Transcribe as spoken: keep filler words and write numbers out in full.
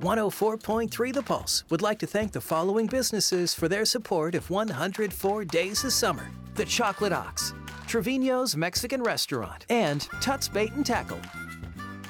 one oh four point three The Pulse would like to thank the following businesses for their support of one hundred four Days of Summer: The Chocolate Ox, Trevino's Mexican Restaurant, and Tut's Bait and Tackle.